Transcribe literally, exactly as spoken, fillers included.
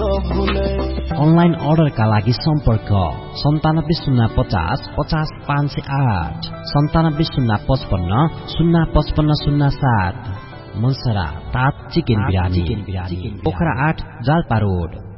Online अर्डरका लागि सम्पर्क सन्तानब्बे शून्य पचास पचास पाँच सय आठ सन्तानब्बे शून्य पचपन्न शून्य पचपन्न शून्य सात। मनसरा तात चिकन बिरानी पोखरा आठ जाल्पा रोड।